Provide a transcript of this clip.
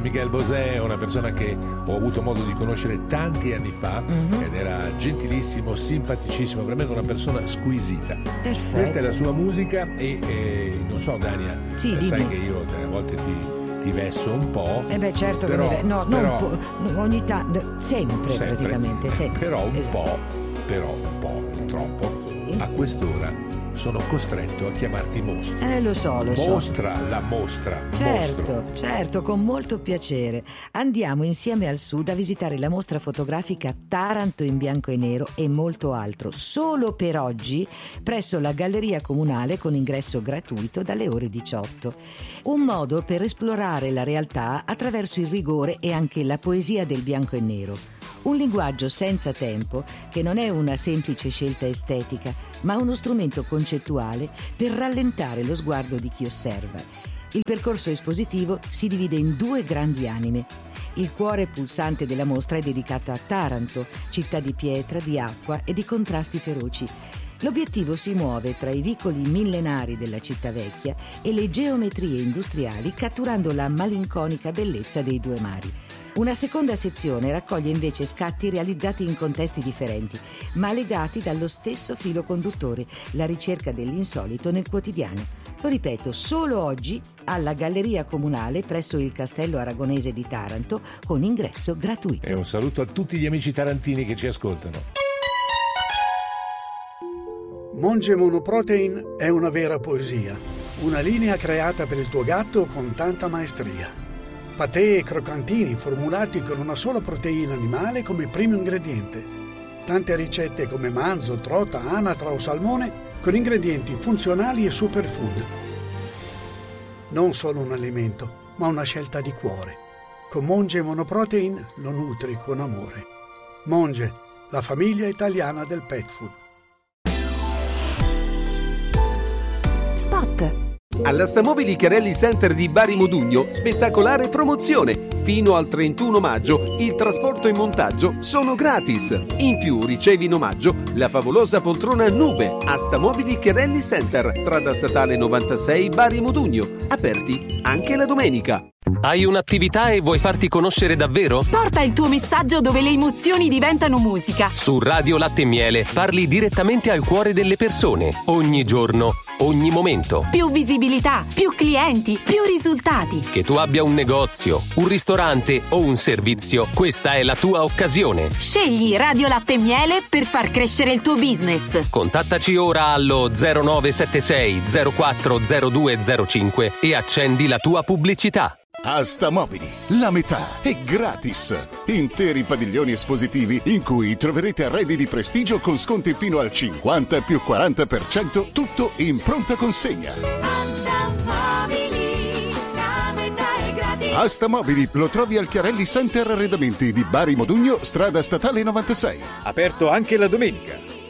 Miguel Bosé è una persona che ho avuto modo di conoscere tanti anni fa ed era gentilissimo, simpaticissimo, veramente una persona squisita. Perfetto. Questa è la sua musica e non so, Dania, sai che io a volte ti vesso un po'. Certo, però, che ogni tanto, sempre praticamente, sempre. Però un po', non troppo, sì. A quest'ora sono costretto a chiamarti mostro. Lo so. La mostra. Certo, con molto piacere. Andiamo insieme al sud a visitare la mostra fotografica Taranto in bianco e nero e molto altro, solo per oggi, presso la Galleria Comunale con ingresso gratuito dalle ore 18. Un modo per esplorare la realtà attraverso il rigore e anche la poesia del bianco e nero. Un linguaggio senza tempo che non è una semplice scelta estetica, ma uno strumento concettuale per rallentare lo sguardo di chi osserva. Il percorso espositivo si divide in due grandi anime. Il cuore pulsante della mostra è dedicato a Taranto, città di pietra, di acqua e di contrasti feroci. L'obiettivo si muove tra i vicoli millenari della città vecchia e le geometrie industriali, catturando la malinconica bellezza dei due mari. Una seconda sezione raccoglie invece scatti realizzati in contesti differenti, ma legati dallo stesso filo conduttore, la ricerca dell'insolito nel quotidiano. Lo ripeto, solo oggi alla Galleria Comunale presso il Castello Aragonese di Taranto con ingresso gratuito. E un saluto a tutti gli amici tarantini che ci ascoltano. Monge Monoprotein è una vera poesia, una linea creata per il tuo gatto con tanta maestria. Patè e croccantini formulati con una sola proteina animale come primo ingrediente. Tante ricette come manzo, trota, anatra o salmone con ingredienti funzionali e superfood. Non solo un alimento, ma una scelta di cuore. Con Monge Monoprotein lo nutri con amore. Monge, la famiglia italiana del pet food. Spot. Alla Stamobili Chiarelli Center di Bari Modugno, spettacolare promozione. Fino al 31 maggio il trasporto e montaggio sono gratis. In più ricevi in omaggio la favolosa poltrona Nube a Stamobili Chiarelli Center, strada statale 96 Bari Modugno. Aperti anche la domenica. Hai un'attività e vuoi farti conoscere davvero? Porta il tuo messaggio dove le emozioni diventano musica. Su Radio Latte e Miele parli direttamente al cuore delle persone, ogni giorno, ogni momento. Più visibilità, più clienti, più risultati. Che tu abbia un negozio, un ristorante o un servizio, questa è la tua occasione. Scegli Radio Latte e Miele per far crescere il tuo business. Contattaci ora allo 0976 040205 e accendi la tua pubblicità. A Stamobili, la metà è gratis. Interi padiglioni espositivi in cui troverete arredi di prestigio con sconti fino al 50 più 40%, tutto in pronta consegna. A Stamobili lo trovi al Chiarelli Center Arredamenti di Bari Modugno, strada statale 96. Aperto anche la domenica.